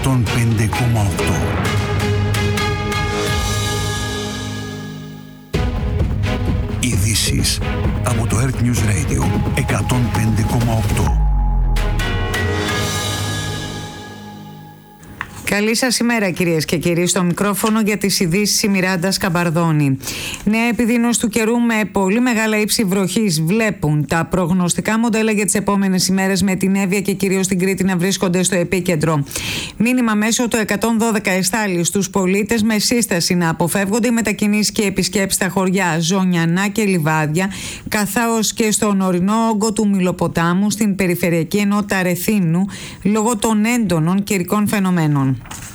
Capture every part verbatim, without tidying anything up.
εκατόν πέντε κόμμα οκτώ. Ειδήσεις από το Earth News Radio εκατόν πέντε κόμμα οκτώ. Καλή σας ημέρα κυρίες και κύριοι. Στο μικρόφωνο για τις ειδήσεις η Μιράντα Σκαμπαρδώνη. Νέα επιδείνωση του καιρού με πολύ μεγάλα ύψη βροχής βλέπουν τα προγνωστικά μοντέλα για τις επόμενες ημέρες, με την Εύβοια και κυρίως την Κρήτη να βρίσκονται στο επίκεντρο. Μήνυμα μέσω το εκατόν δώδεκα εστάλει στους πολίτες με σύσταση να αποφεύγονται οι μετακινήσεις και επισκέψεις στα χωριά Ζωνιανά και Λιβάδια, καθώς και στον ορεινό όγκο του Μιλοποτάμου, στην περιφερειακή ενότητα Ρεθύμνου, λόγω των έντονων καιρικών φαινομένων.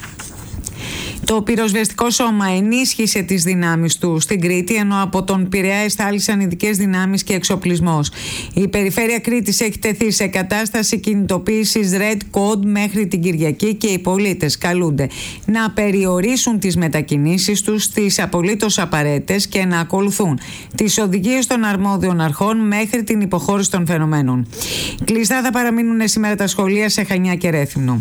Το πυροσβεστικό σώμα ενίσχυσε τις δυνάμεις του στην Κρήτη, ενώ από τον Πειραιά εστάλησαν ειδικές δυνάμεις και εξοπλισμός. Η περιφέρεια Κρήτης έχει τεθεί σε κατάσταση κινητοποίησης Red Code μέχρι την Κυριακή και οι πολίτες καλούνται να περιορίσουν τις μετακινήσεις τους στις απολύτως απαραίτητες και να ακολουθούν τις οδηγίες των αρμόδιων αρχών μέχρι την υποχώρηση των φαινομένων. Κλειστά θα παραμείνουν σήμερα τα σχολεία σε Χανιά και Ρέθυμνο.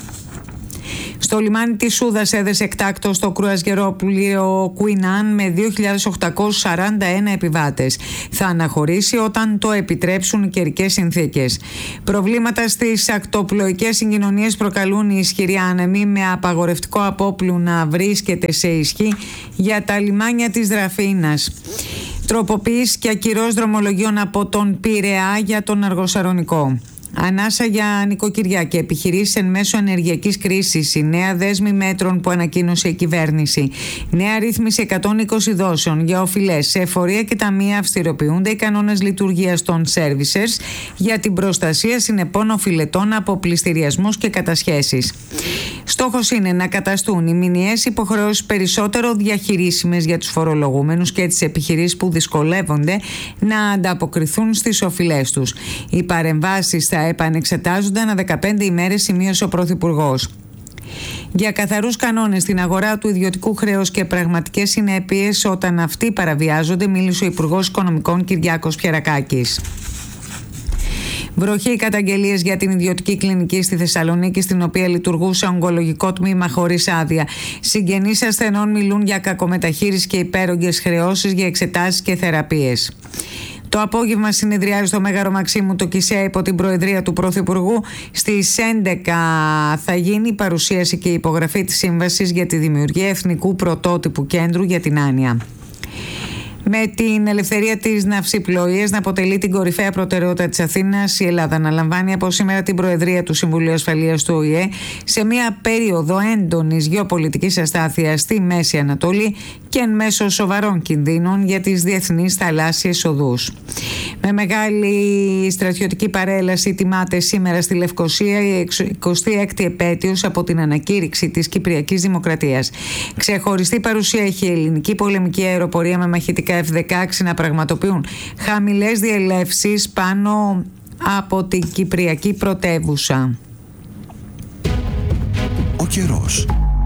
Στο λιμάνι της Σούδας έδεσε εκτάκτο στο κρουαζιερό πλοίο Queen Anne με δύο χιλιάδες οκτακόσιους σαράντα ένα επιβάτες. Θα αναχωρήσει όταν το επιτρέψουν οι καιρικές συνθήκες. Προβλήματα στις ακτοπλοϊκές συγκοινωνίες προκαλούν οι ισχυροί άνεμοι, με απαγορευτικό απόπλου να βρίσκεται σε ισχύ για τα λιμάνια της Δραφίνας. Τροποποίηση και ακυρώσεις δρομολογίων από τον Πειραιά για τον Αργοσαρονικό. Ανάσα για νοικοκυριά και επιχειρήσεις εν μέσω ενεργειακής κρίσης. Η νέα δέσμη μέτρων που ανακοίνωσε η κυβέρνηση. Νέα ρύθμιση εκατόν είκοσι δόσεων για οφειλές σε εφορία και ταμεία. Αυστηροποιούνται οι κανόνες λειτουργίας των services για την προστασία συνεπών οφειλετών από πληστηριασμούς και κατασχέσεις. Στόχος είναι να καταστούν οι μηνιαίες υποχρεώσεις περισσότερο διαχειρίσιμες για τους φορολογούμενους και τις επιχειρήσεις που δυσκολεύονται να ανταποκριθούν στις οφειλές τους. Οι παρεμβάσεις θα επανεξετάζονται ανά δεκαπέντε ημέρες, σημείωσε ο Πρωθυπουργός. Για καθαρούς κανόνες στην αγορά του ιδιωτικού χρέους και πραγματικές συνέπειες όταν αυτοί παραβιάζονται, μίλησε ο Υπουργός Οικονομικών Κυριάκος Πιερακάκης. Βροχή καταγγελίες για την ιδιωτική κλινική στη Θεσσαλονίκη, στην οποία λειτουργούσε ογκολογικό τμήμα χωρίς άδεια. Συγγενείς ασθενών μιλούν για κακομεταχείριση και υπέρογγες χρεώσεις για εξετάσεις και θεραπείες. Το απόγευμα συνεδριάζει στο Μέγαρο Μαξίμου το ΚΙΣΕΑ υπό την προεδρία του Πρωθυπουργού. Στις έντεκα θα γίνει η παρουσίαση και η υπογραφή της σύμβασης για τη δημιουργία εθνικού πρωτότυπου κέντρου για την άνοια. Με την ελευθερία της ναυσιπλοείας να αποτελεί την κορυφαία προτεραιότητα της Αθήνας, η Ελλάδα αναλαμβάνει από σήμερα την Προεδρία του Συμβουλίου Ασφαλείας του Ο Η Ε σε μια περίοδο έντονης γεωπολιτικής αστάθειας στη Μέση Ανατολή και εν μέσω σοβαρών κινδύνων για τις διεθνείς θαλάσσιες οδούς. Με μεγάλη στρατιωτική παρέλαση τιμάται σήμερα στη Λευκοσία η εικοστή έκτη επέτειος από την ανακήρυξη της Κυπριακής Δημοκρατίας. Ξεχωριστή παρουσία έχει η ελληνική πολεμική αεροπορία με μαχητικά εφ δεκαέξι να πραγματοποιούν χαμηλές διελεύσεις πάνω από την Κυπριακή πρωτεύουσα. Ο καιρός.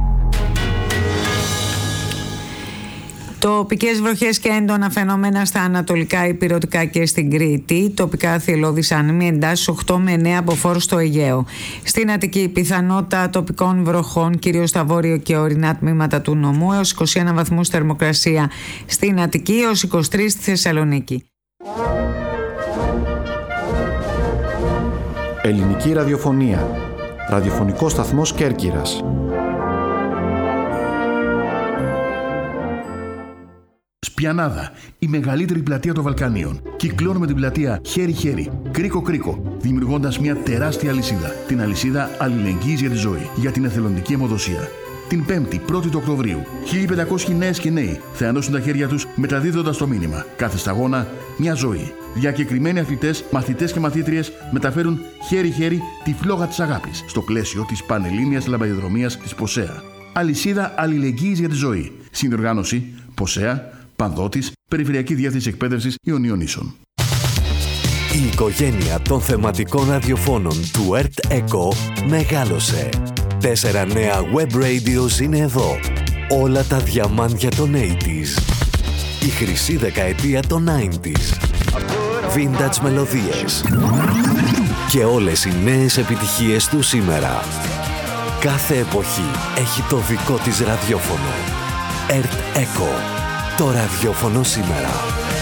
Τοπικές βροχές και έντονα φαινόμενα στα ανατολικά ηπειρωτικά και στην Κρήτη. Τοπικά θυελλώδεις άνεμοι, εντάσεις οκτώ με εννέα μποφόρ στο Αιγαίο. Στην Αττική πιθανότητα τοπικών βροχών, κυρίως στα βόρειο και ορεινά τμήματα του νομού, έως είκοσι ένα βαθμούς θερμοκρασία στην Αττική, έως είκοσι τρεις στη Θεσσαλονίκη. Ελληνική ραδιοφωνία. Ραδιοφωνικός σταθμός Κέρκυρας. Σπιανάδα, η μεγαλύτερη πλατεία των Βαλκανίων. Κυκλώνουμε την πλατεία χέρι-χέρι, κρίκο-κρίκο, δημιουργώντας μια τεράστια αλυσίδα. Την αλυσίδα αλληλεγγύης για τη ζωή, για την εθελοντική αιμοδοσία. Την Πέμπτη, πρώτη του Οκτωβρίου, χίλιοι πεντακόσιοι νέες και νέοι θα ενώσουν τα χέρια τους μεταδίδοντας το μήνυμα. Κάθε σταγόνα, μια ζωή. Διακεκριμένοι αθλητές, μαθητές και μαθήτριες μεταφέρουν χέρι-χέρι τη φλόγα της αγάπης στο πλαίσιο της Πανελλήνιας Λαμπαδιδρομίας της ΠΟΣΕΑ. Αλυσίδα αλληλεγγύης για τη ζωή. Συνδιοργάνωση ΠΟΣΕΑ, Πανδότης, Περιφερειακή Διεύθυνση Εκπαίδευσης Ιωνίων Ίσων. Η οικογένεια των θεματικών ραδιοφώνων του ΕΡΤ ΕΚΟ μεγάλωσε. Τέσσερα νέα web radios είναι εδώ. Όλα τα διαμάντια των ογδόντα. Η χρυσή δεκαετία των ενενήντα. Vintage μελωδίες. Και όλες οι νέες επιτυχίες του σήμερα. Κάθε εποχή έχει το δικό της ραδιόφωνο. ΕΡΤ ΕΚΟ. Το ραδιόφωνο σήμερα.